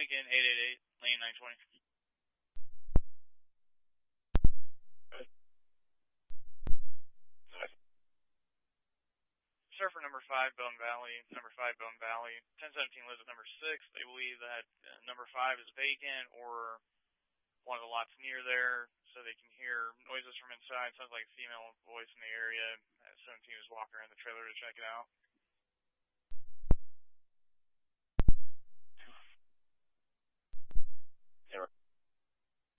Lincoln 888, lane 920. Surfer number 5, Bone Valley. Number 5, Bone Valley. 1017 lives at number 6. They believe that number 5 is vacant or one of the lots near there, so they can hear noises from inside. Sounds like a female voice in the area. 17 is walking around the trailer to check it out.